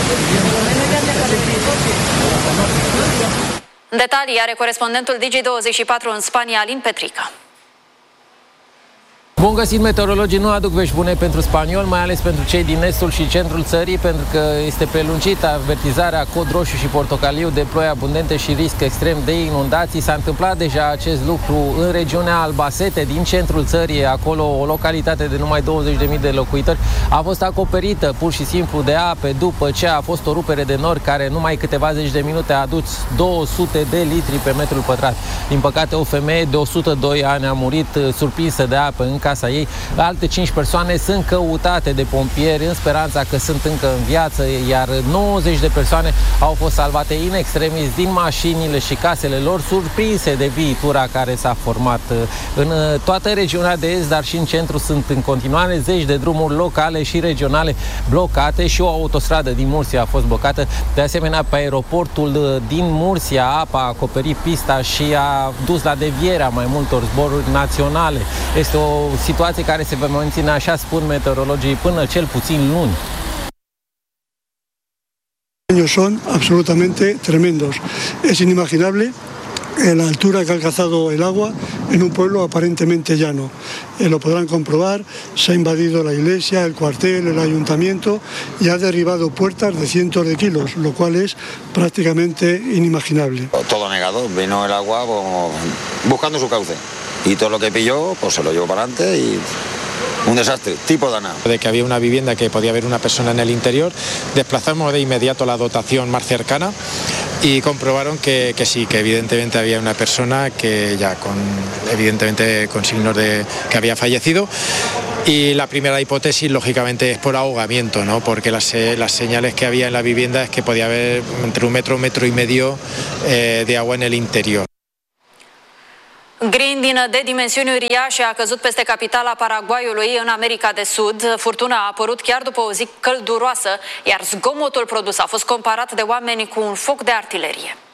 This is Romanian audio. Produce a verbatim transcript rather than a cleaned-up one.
Detalii are corespondentul Digi douăzeci și patru în Spania, Alin Petrica. Bun găsit, meteorologii nu aduc vești bune pentru spaniol, mai ales pentru cei din estul și centrul țării, pentru că este prelungită avertizarea cod roșu și portocaliu de ploi abundente și risc extrem de inundații. S-a întâmplat deja acest lucru în regiunea Albacete, din centrul țării, acolo o localitate de numai douăzeci de mii de locuitori a fost acoperită pur și simplu de ape după ce a fost o rupere de nori care numai câteva zeci de minute a adus două sute de litri pe metru pătrat. Din păcate, o femeie de o sută doi ani a murit surprinsă de apă în casa ei. Alte cinci persoane sunt căutate de pompieri în speranța că sunt încă în viață, iar nouăzeci de persoane au fost salvate in extremis din mașinile și casele lor, surprinse de viitura care s-a format. În toată regiunea de est, dar și în centru, sunt în continuare zeci de drumuri locale și regionale blocate și o autostradă din Mursia a fost blocată. De asemenea, pe aeroportul din Mursia, apa a acoperit pista și a dus la devierea mai multor zboruri naționale. Este o situație care se va menține, așa spun meteorologii, până cel puțin luni. Son absolutamente tremendos. Es inimaginable la altura que ha alcanzado el agua en un pueblo aparentemente llano. Eh, lo podrán comprobar, se ha invadido la iglesia, el cuartel, el ayuntamiento y ha derribado puertas de cientos de kilos, lo cual es prácticamente inimaginable. Todo negado, vino el agua buscando su cauce y todo lo que pilló pues se lo llevó para adelante y un desastre, tipo Dana. De que había una vivienda que podía haber una persona en el interior, desplazamos de inmediato la dotación más cercana y comprobaron que, que sí, que evidentemente había una persona que ya con, evidentemente con signos de que había fallecido. Y la primera hipótesis, lógicamente, es por ahogamiento, ¿no? Porque las, las señales que había en la vivienda es que podía haber entre un metro, un metro y medio eh, de agua en el interior. Grindină de dimensiuni uriașe a căzut peste capitala Paraguayului în America de Sud. Furtuna a apărut chiar după o zi călduroasă, iar zgomotul produs a fost comparat de oameni cu un foc de artilerie.